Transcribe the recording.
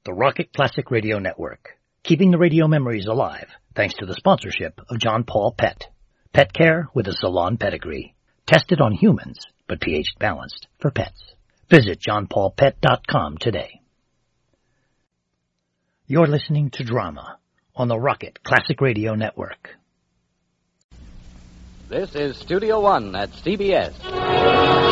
the Rocket Classic Radio Network, keeping the radio memories alive thanks to the sponsorship of John Paul Pet. Pet care with a salon pedigree. Tested on humans, but pH balanced for pets. Visit johnpaulpet.com today. You're listening to Drama on the Rocket Classic Radio Network. This is Studio One at CBS.